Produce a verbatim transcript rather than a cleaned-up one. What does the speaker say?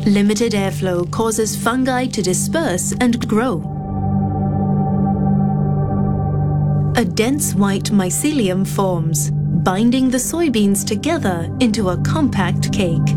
Limited airflow causes fungi to disperse and grow. A dense white mycelium forms, binding the soybeans together into a compact cake.